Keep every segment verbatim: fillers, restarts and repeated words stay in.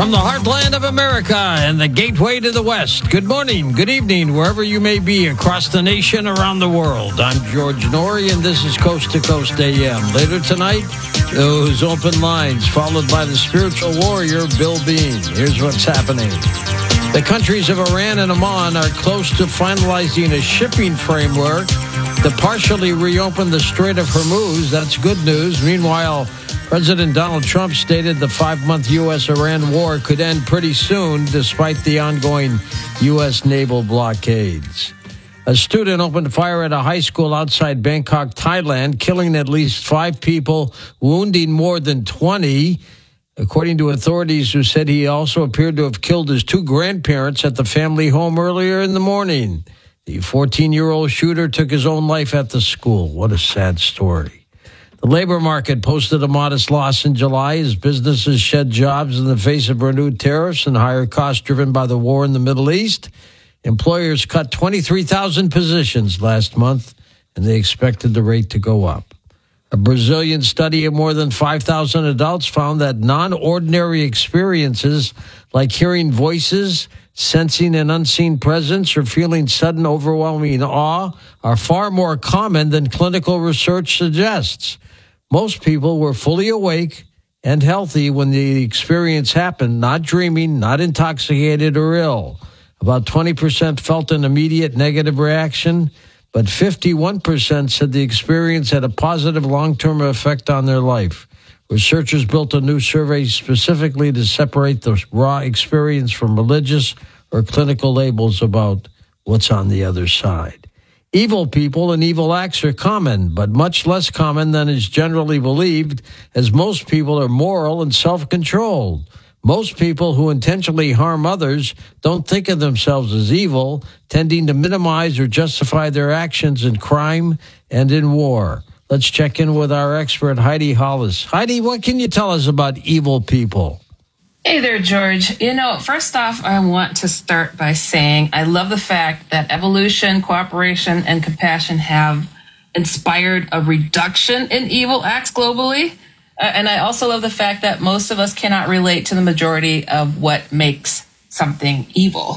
From the heartland of America and the gateway to the West, good morning, good evening, wherever you may be across the nation, around the world. I'm George Noory, and this is Coast to Coast A M. Later tonight, those open lines, followed by the spiritual warrior, Bill Bean. Here's what's happening. The countries of Iran and Oman are close to finalizing a shipping framework to partially reopen the Strait of Hormuz. That's good news. Meanwhile, President Donald Trump stated the five-month U S Iran war could end pretty soon, despite the ongoing U S naval blockades. A student opened fire at a high school outside Bangkok, Thailand, killing at least five people, wounding more than twenty, according to authorities who said he also appeared to have killed his two grandparents at the family home earlier in the morning. The fourteen-year-old shooter took his own life at the school. What a sad story. The labor market posted a modest loss in July as businesses shed jobs in the face of renewed tariffs and higher costs driven by the war in the Middle East. Employers cut twenty-three thousand positions last month, and they expected the rate to go up. A Brazilian study of more than five thousand adults found that non-ordinary experiences like hearing voices, sensing an unseen presence, or feeling sudden overwhelming awe are far more common than clinical research suggests. Most people were fully awake and healthy when the experience happened, not dreaming, not intoxicated or ill. About twenty percent felt an immediate negative reaction, but fifty-one percent said the experience had a positive long-term effect on their life. Researchers built a new survey specifically to separate the raw experience from religious or clinical labels about what's on the other side. Evil people and evil acts are common, but much less common than is generally believed, as most people are moral and self-controlled. Most people who intentionally harm others don't think of themselves as evil, tending to minimize or justify their actions in crime and in war. Let's check in with our expert, Heidi Hollis. Heidi, what can you tell us about evil people? Hey there, George. You know, first off, I want to start by saying I love the fact that evolution, cooperation, and compassion have inspired a reduction in evil acts globally. Uh, and I also love the fact that most of us cannot relate to the majority of what makes something evil.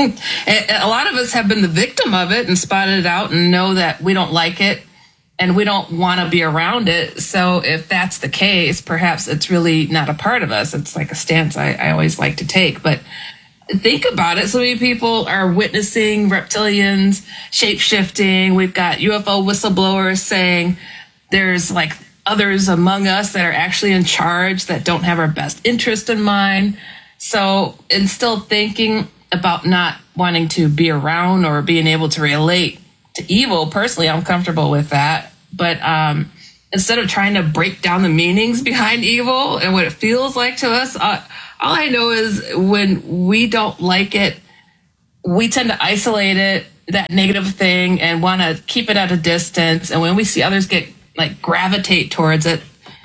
A lot of us have been the victim of it and spotted it out and know that we don't like it and we don't want to be around it. So if that's the case, perhaps it's really not a part of us. It's like a stance I, I always like to take. But think about it. So many people are witnessing reptilians, shape-shifting. We've got U F O whistleblowers saying there's like others among us that are actually in charge that don't have our best interest in mind. So, and still thinking about not wanting to be around or being able to relate to evil. Personally, I'm comfortable with that. But um, instead of trying to break down the meanings behind evil and what it feels like to us, uh, all I know is when we don't like it, we tend to isolate it, that negative thing, and want to keep it at a distance. And when we see others get like gravitate towards it,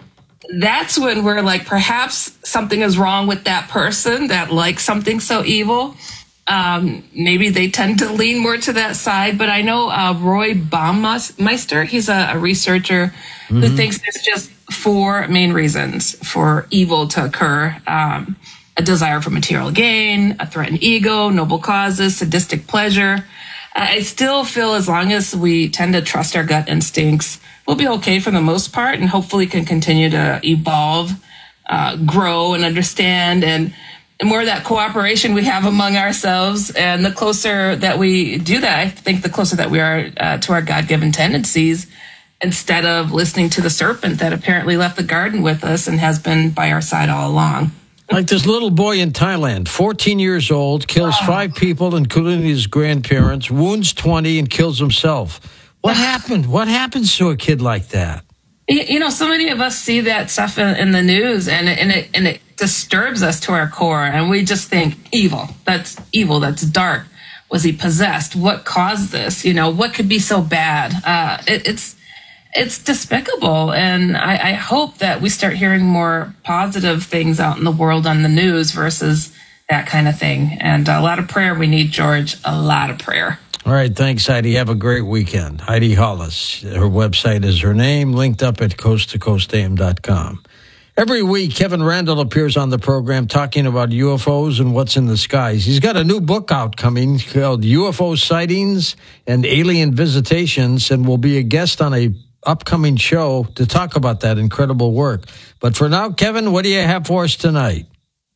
that's when we're like, perhaps something is wrong with that person that likes something so evil. Um, maybe they tend to lean more to that side. But I know uh, Roy Baumeister, he's a, a researcher mm-hmm. who thinks there's just four main reasons for evil to occur. Um, a desire for material gain, a threatened ego, noble causes, sadistic pleasure. I still feel as long as we tend to trust our gut instincts, we'll be okay for the most part, and hopefully can continue to evolve, uh, grow, and understand. And the more of that cooperation we have among ourselves, and the closer that we do that, I think the closer that we are uh, to our God-given tendencies, instead of listening to the serpent that apparently left the garden with us and has been by our side all along. Like this little boy in Thailand, fourteen years old, kills five people, including his grandparents, wounds twenty, and kills himself. What happened? What happens to a kid like that? You know, so many of us see that stuff in, in the news, and it, and it and it disturbs us to our core, and we just think evil. That's evil. That's dark. Was he possessed? What caused this? You know, what could be so bad? Uh, it, it's it's despicable, and I, I hope that we start hearing more positive things out in the world on the news versus that kind of thing. And a lot of prayer we need, George. A lot of prayer. All right, thanks, Heidi. Have a great weekend. Heidi Hollis. Her website is her name, linked up at coast to coast a m dot com. Every week, Kevin Randle appears on the program talking about U F Os and what's in the skies. He's got a new book out coming called U F O Sightings and Alien Visitations, and will be a guest on a upcoming show to talk about that incredible work. But for now, Kevin, what do you have for us tonight?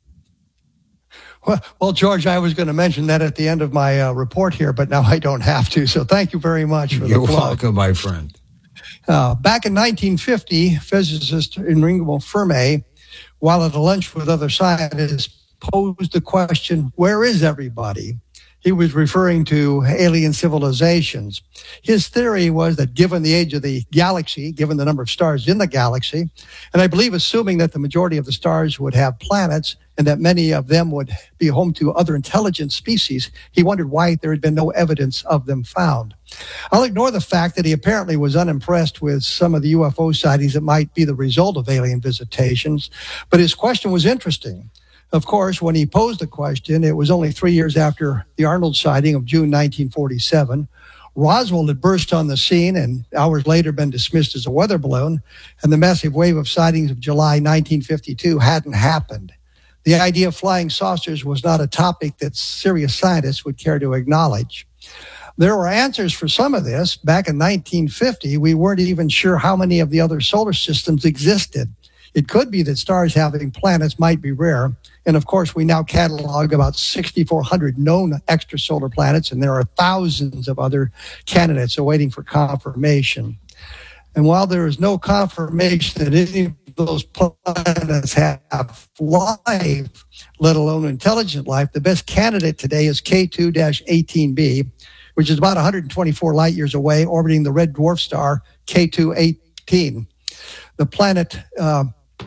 Well, well, George, I was going to mention that at the end of my uh, report here, but now I don't have to. So thank you very much for You're the plug. welcome, my friend. Uh, back in nineteen fifty, physicist Enrico Fermi, while at a lunch with other scientists, posed the question, where is everybody? He was referring to alien civilizations. His theory was that given the age of the galaxy, given the number of stars in the galaxy, and I believe assuming that the majority of the stars would have planets and that many of them would be home to other intelligent species, he wondered why there had been no evidence of them found. I'll ignore the fact that he apparently was unimpressed with some of the U F O sightings that might be the result of alien visitations, but his question was interesting. Of course, when he posed the question, it was only three years after the Arnold sighting of June nineteen forty-seven. Roswell had burst on the scene and hours later been dismissed as a weather balloon, and the massive wave of sightings of July nineteen fifty-two hadn't happened. The idea of flying saucers was not a topic that serious scientists would care to acknowledge. There were answers for some of this. Back in nineteen fifty, we weren't even sure how many of the other solar systems existed. It could be that stars having planets might be rare. And of course, we now catalog about six thousand four hundred known extrasolar planets, and there are thousands of other candidates awaiting for confirmation. And while there is no confirmation that any of those planets have life, let alone intelligent life, the best candidate today is K two eighteen b, which is about one hundred twenty-four light years away, orbiting the red dwarf star K two eighteen. The planet uh,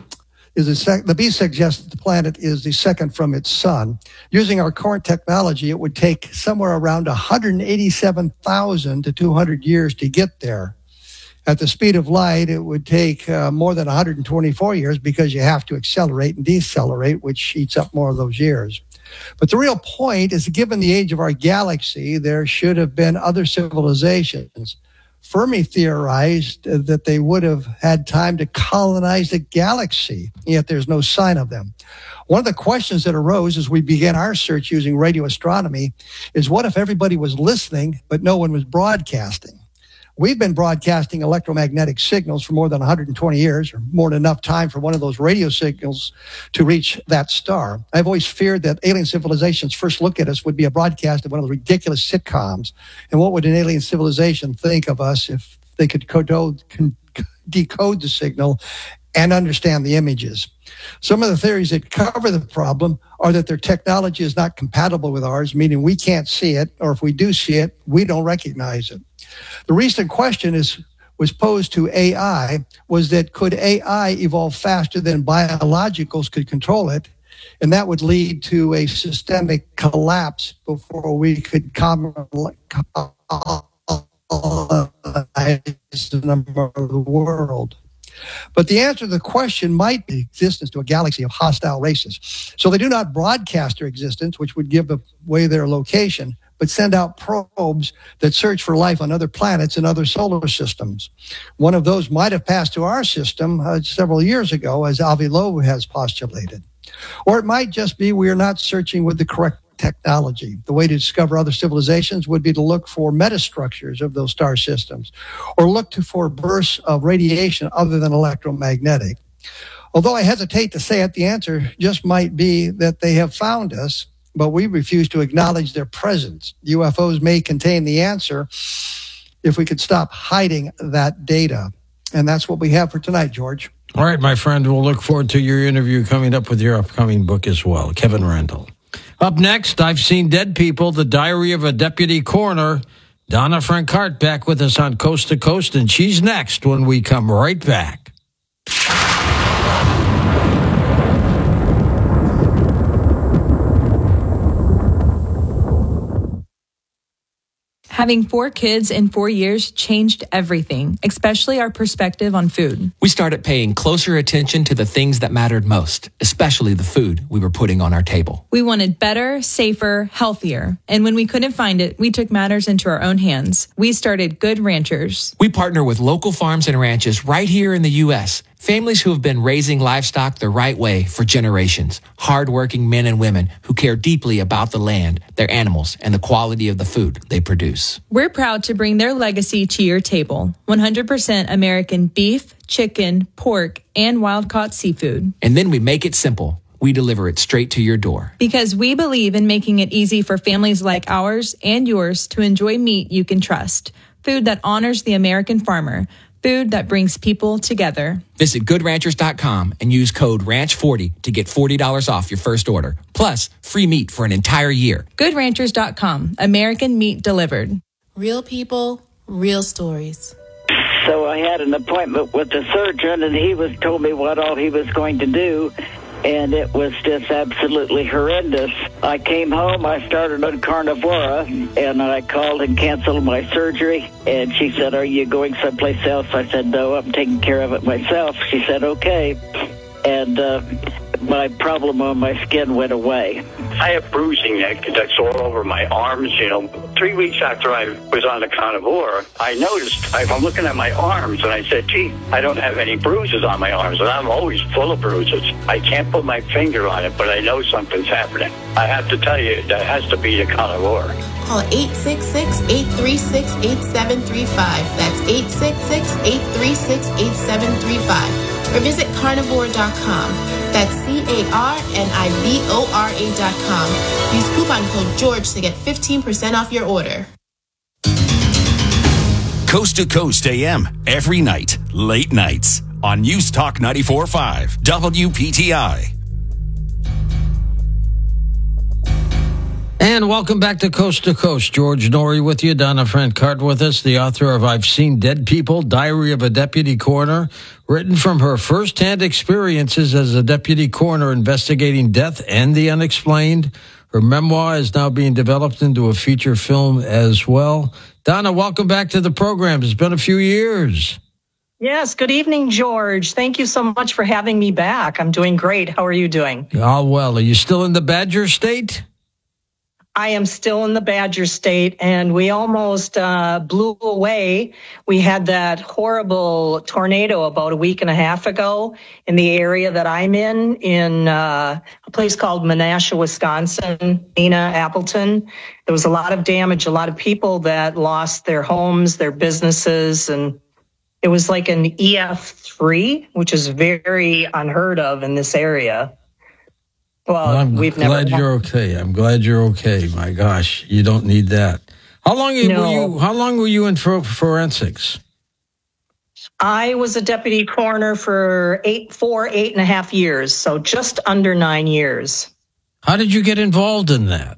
is a sec- the B suggests that the planet is the second from its sun. Using our current technology, it would take somewhere around one hundred eighty-seven thousand to two hundred years to get there. At the speed of light, it would take uh, more than one hundred twenty-four years because you have to accelerate and decelerate, which eats up more of those years. But the real point is, given the age of our galaxy, there should have been other civilizations. Fermi theorized that they would have had time to colonize the galaxy, yet there's no sign of them. One of the questions that arose as we began our search using radio astronomy is, what if everybody was listening, but no one was broadcasting? We've been broadcasting electromagnetic signals for more than one hundred twenty years, or more than enough time for one of those radio signals to reach that star. I've always feared that alien civilization's first look at us would be a broadcast of one of the ridiculous sitcoms. And what would an alien civilization think of us if they could code, decode the signal and understand the images? Some of the theories that cover the problem are that their technology is not compatible with ours, meaning we can't see it, or if we do see it, we don't recognize it. The recent question is was posed to A I was that could A I evolve faster than biologicals could control it, and that would lead to a systemic collapse before we could colonize the number of the world. But the answer to the question might be existence to a galaxy of hostile races. So they do not broadcast their existence, which would give away their location, but send out probes that search for life on other planets and other solar systems. One of those might have passed to our system uh, several years ago, as Avi Loeb has postulated. Or it might just be we are not searching with the correct technology. The way to discover other civilizations would be to look for metastructures of those star systems, or look to, for bursts of radiation other than electromagnetic. Although I hesitate to say it, the answer just might be that they have found us, but we refuse to acknowledge their presence. U F Os may contain the answer if we could stop hiding that data. And that's what we have for tonight, George. All right, my friend, we'll look forward to your interview coming up with your upcoming book as well. Kevin Randle. Up next, I've Seen Dead People, The Diary of a Deputy Coroner. Donna Francart back with us on Coast to Coast, and she's next when we come right back. Having four kids in four years changed everything, especially our perspective on food. We started paying closer attention to the things that mattered most, especially the food we were putting on our table. We wanted better, safer, healthier. And when we couldn't find it, we took matters into our own hands. We started Good Ranchers. We partner with local farms and ranches right here in the U S, Families who have been raising livestock the right way for generations. Hardworking men and women who care deeply about the land, their animals, and the quality of the food they produce. We're proud to bring their legacy to your table. one hundred percent American beef, chicken, pork, and wild-caught seafood. And then we make it simple. We deliver it straight to your door. Because we believe in making it easy for families like ours and yours to enjoy meat you can trust. Food that honors the American farmer. Food that brings people together. Visit good ranchers dot com and use code ranch forty to get forty dollars off your first order. Plus, free meat for an entire year. good ranchers dot com. American meat delivered. Real people, real stories. So I had an appointment with the surgeon, and he was told me what all he was going to do, and it was just absolutely horrendous. I came home, I started on Carnivora, and I called and canceled my surgery, and she said, "Are you going someplace else?" I said, "No, I'm taking care of it myself." She said, "Okay," and uh, my problem on my skin went away. I have bruising that, that's all over my arms, you know. Three weeks after I was on the Carnivora, I noticed, I'm looking at my arms, and I said, gee, I don't have any bruises on my arms, and I'm always full of bruises. I can't put my finger on it, but I know something's happening. I have to tell you, that has to be the Carnivora. Call eight six six, eight three six, eight seven three five. That's eight six six, eight three six, eight seven three five. Or visit carnivore dot com. That's C A R N I V O R A dot com. Use coupon code George to get fifteen percent off your order. Coast to Coast A M, every night, late nights, on News Talk ninety-four point five, W P T I. And welcome back to Coast to Coast. George Noory with you. Donna Francart with us, the author of I've Seen Dead People, Diary of a Deputy Coroner, written from her firsthand experiences as a deputy coroner investigating death and the unexplained. Her memoir is now being developed into a feature film as well. Donna, welcome back to the program. It's been a few years. Yes, good evening, George. Thank you so much for having me back. I'm doing great. How are you doing? Oh, well, are you still in the Badger State? I am still in the Badger State, and we almost uh, blew away. We had that horrible tornado about a week and a half ago in the area that I'm in, in uh, a place called Menasha, Wisconsin, Nina, Appleton. There was a lot of damage, a lot of people that lost their homes, their businesses, and it was like an E F three, which is very unheard of in this area. Well, I'm we've glad never you're okay. I'm glad you're okay. My gosh, you don't need that. How long No. were you? How long were you in for forensics? I was a deputy coroner for eight, four, eight and a half years, so just under nine years. How did you get involved in that?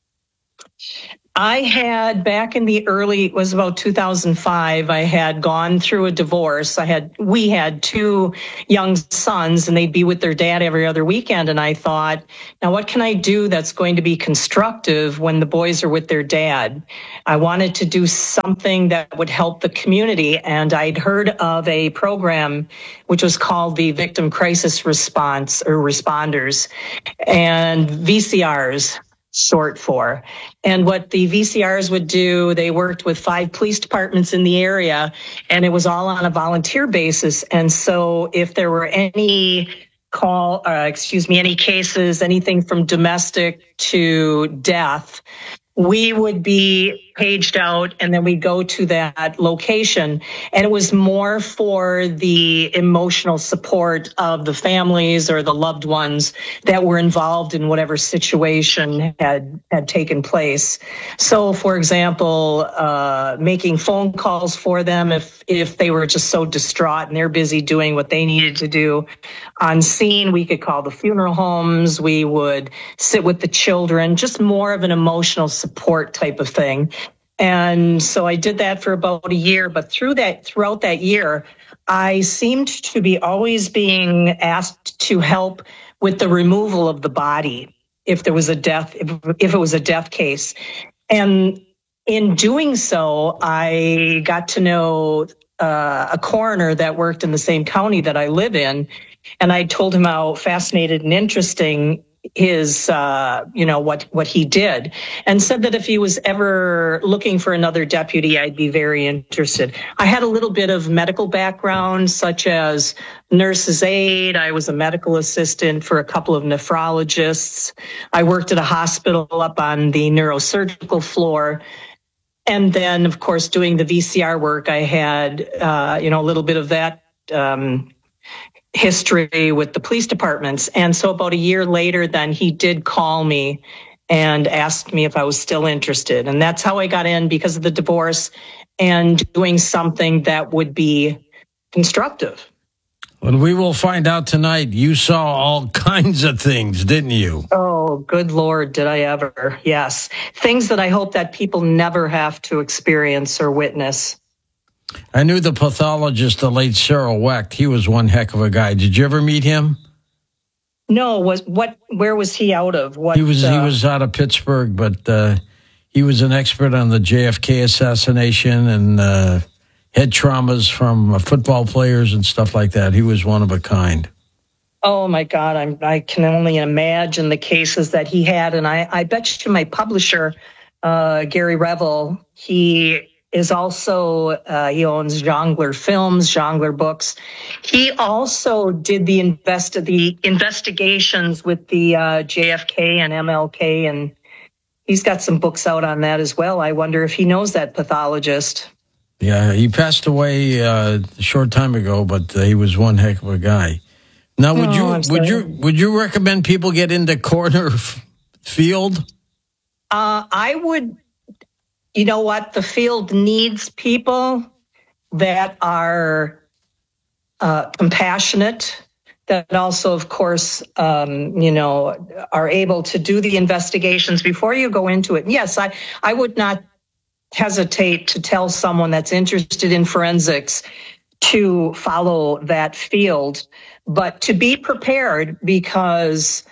I had back in the early, it was about two thousand five, I had gone through a divorce. I had, we had two young sons and they'd be with their dad every other weekend. And I thought, now what can I do that's going to be constructive when the boys are with their dad? I wanted to do something that would help the community. And I'd heard of a program which was called the Victim Crisis Response or Responders and V C Rs. Short for. And what the V C Rs would do, they worked with five police departments in the area, and it was all on a volunteer basis. And so if there were any call, uh, excuse me, any cases, anything from domestic to death, we would be paged out and then we'd go to that location. And it was more for the emotional support of the families or the loved ones that were involved in whatever situation had, had taken place. So, for example, uh, making phone calls for them if, if they were just so distraught and they're busy doing what they needed to do. On scene, we could call the funeral homes. We would sit with the children, just more of an emotional support type of thing. And so I did that for about a year. But through that, throughout that year, I seemed to be always being asked to help with the removal of the body if there was a death, if, if it was a death case. And in doing so, I got to know uh, a coroner that worked in the same county that I live in. And I told him how fascinated and interesting his, uh, you know, what, what he did, and said that if he was ever looking for another deputy, I'd be very interested. I had a little bit of medical background, such as nurse's aide. I was a medical assistant for a couple of nephrologists. I worked at a hospital up on the neurosurgical floor. And then, of course, doing the V C R work, I had, uh, you know, a little bit of that, um, history with the police departments. And so about a year later, then he did call me and asked me if I was still interested. And that's how I got in, because of the divorce and doing something that would be constructive. Well, we will find out tonight. You saw all kinds of things, didn't you? Oh, good Lord, did I ever. Yes. Things that I hope that people never have to experience or witness. I knew the pathologist, the late Cyril Wecht. He was one heck of a guy. Did you ever meet him? No. Was what? Where was he out of? What? He was. Uh, he was out of Pittsburgh, but uh, he was an expert on the J F K assassination and uh, head traumas from uh, football players and stuff like that. He was one of a kind. Oh my God! I'm, I can only imagine the cases that he had, and I, I bet you my publisher, uh, Gary Revel, he. is also, uh, he owns Jongler Films, Jongler Books. He also did the invest the investigations with the uh, J F K and M L K, and he's got some books out on that as well. I wonder if he knows that pathologist. Yeah, he passed away uh, a short time ago, but uh, he was one heck of a guy. Now, would Oh, you I'm would sorry. you would you recommend people get into corner f- field? Uh, I would. You know what? The field needs people that are uh, compassionate, that also, of course, um, you know, are able to do the investigations before you go into it. And yes, I, I would not hesitate to tell someone that's interested in forensics to follow that field, but to be prepared, because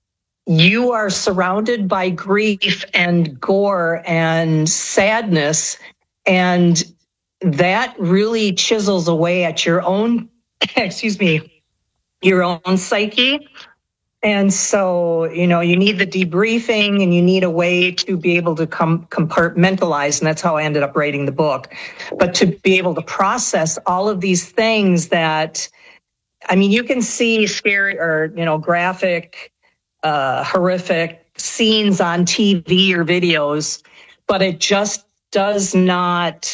you are surrounded by grief and gore and sadness, and that really chisels away at your own, excuse me, your own psyche. And so, you know, you need the debriefing, and you need a way to be able to com- compartmentalize. And that's how I ended up writing the book. But to be able to process all of these things that, I mean, you can see scary or, you know, graphic, Uh, horrific scenes on T V or videos, but it just does not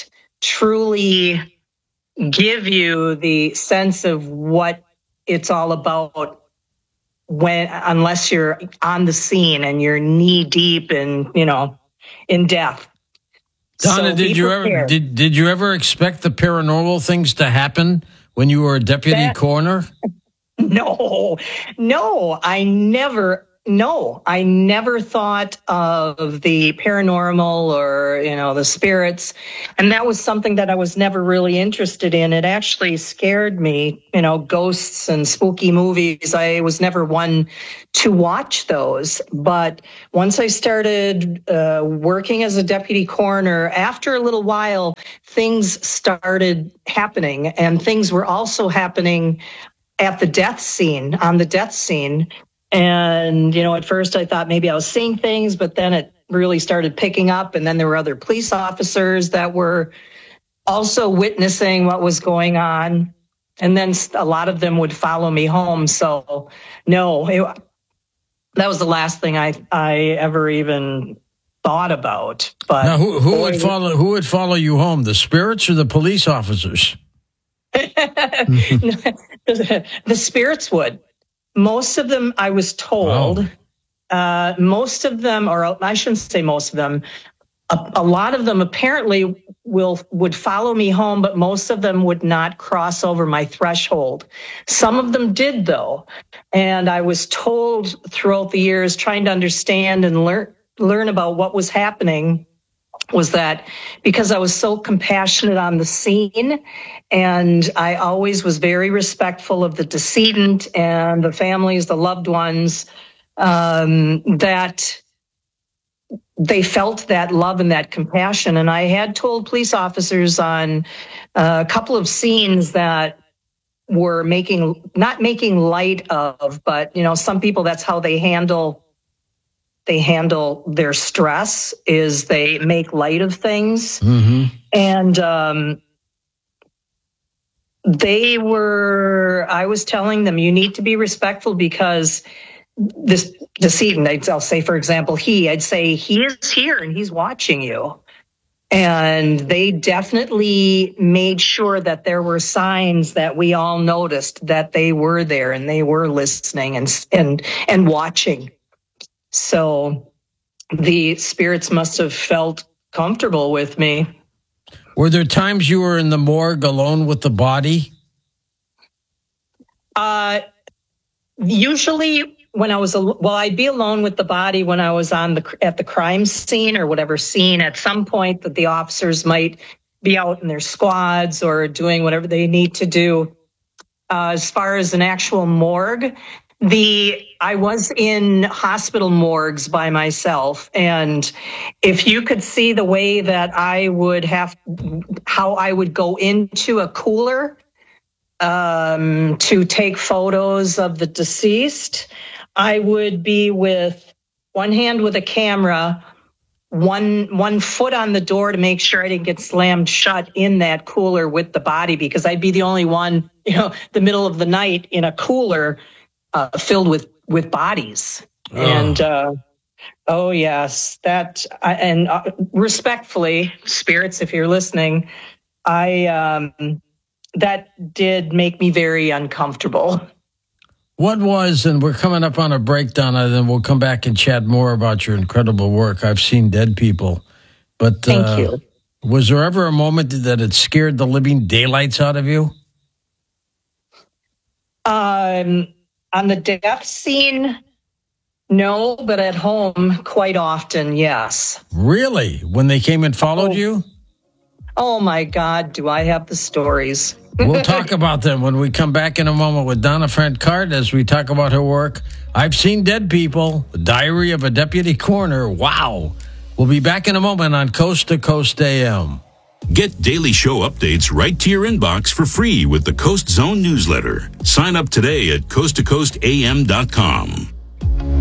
truly give you the sense of what it's all about when, unless you're on the scene and you're knee deep in, you know, in death. Donna, So did be you ever prepared. did did you ever expect the paranormal things to happen when you were a deputy That- coroner? No, no, I never, no, I never thought of the paranormal or, you know, the spirits. And that was something that I was never really interested in. It actually scared me, you know, ghosts and spooky movies. I was never one to watch those. But once I started uh, working as a deputy coroner, after a little while, things started happening, and things were also happening at the death scene, on the death scene. And, you know, at first I thought maybe I was seeing things, but then it really started picking up. And then there were other police officers that were also witnessing what was going on. And then a lot of them would follow me home. So, no, it, that was the last thing I, I ever even thought about. But Now, who, who boy, would follow? Who would follow you home? The spirits or the police officers? the spirits would. Most of them, I was told, Wow. uh, most of them, or I shouldn't say most of them, a, a lot of them apparently will would follow me home, but most of them would not cross over my threshold. Some of them did, though. And I was told throughout the years, trying to understand and learn learn about what was happening, was that because I was so compassionate on the scene, and I always was very respectful of the decedent and the families, the loved ones, um, that they felt that love and that compassion. And I had told police officers on uh, a couple of scenes that were making, not making light of, but, you know, some people, that's how they handle, they handle their stress, is they make light of things. Mm-hmm. And, um, they were, I was telling them, you need to be respectful because this decedent, I'll say, for example, he, I'd say, he is here and he's watching you. And they definitely made sure that there were signs that we all noticed that they were there and they were listening and and and watching. So the spirits must have felt comfortable with me. Were there times you were in the morgue alone with the body? Uh, usually when I was, well, I'd be alone with the body when I was on the, at the crime scene or whatever scene. At some point that the officers might be out in their squads or doing whatever they need to do. Uh, as far as an actual morgue, the, I was in hospital morgues by myself. And if you could see the way that I would have, how I would go into a cooler, um, to take photos of the deceased, I would be with one hand with a camera, one one foot on the door to make sure I didn't get slammed shut in that cooler with the body, because I'd be the only one, you know, the middle of the night in a cooler uh, filled with, with bodies. Oh. And, uh, oh, yes, that, uh, and uh, respectfully, spirits, if you're listening, I, um, that did make me very uncomfortable. What was, and we're coming up on a breakdown, and then we'll come back and chat more about your incredible work. I've seen dead people. But Thank uh, you. Was there ever a moment that it scared the living daylights out of you? Um, on the death scene, no, but at home, quite often, yes. Really? When they came and followed oh. you? Oh, my God, do I have the stories. We'll talk about them when we come back in a moment with Donna Francart as we talk about her work. I've Seen Dead People, The Diary of a Deputy Coroner. Wow. We'll be back in a moment on Coast to Coast A M. Get daily show updates right to your inbox for free with the Coast Zone newsletter. Sign up today at coast to coast a m dot com.